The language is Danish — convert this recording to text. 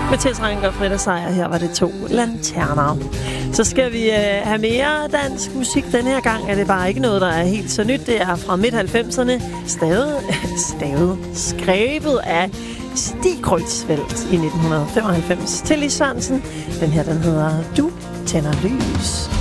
Mathias Rank og Frida Seier, her var det 2 lanterner. Så skal vi have mere dansk musik. Den her gang er det bare ikke noget, der er helt så nyt. Det er fra midt-90'erne. Skrevet af Stig Kreutzfeldt i 1995 til Lis Sørensen. Den her, den hedder Du tænder lys.